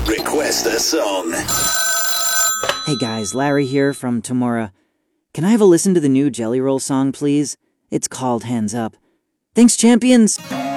Request a song. Hey guys, Larry here from Tomorrow. Can I have a listen to the new Jelly Roll song, please? It's called Hands Up. Thanks, champions!